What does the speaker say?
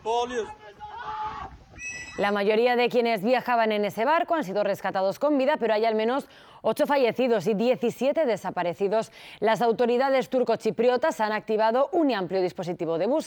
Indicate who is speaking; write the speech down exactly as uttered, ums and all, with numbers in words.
Speaker 1: La mayoría de quienes viajaban en ese barco han sido rescatados con vida, pero hay al menos ocho fallecidos y diecisiete desaparecidos. Las autoridades turcochipriotas han activado un amplio dispositivo de búsqueda.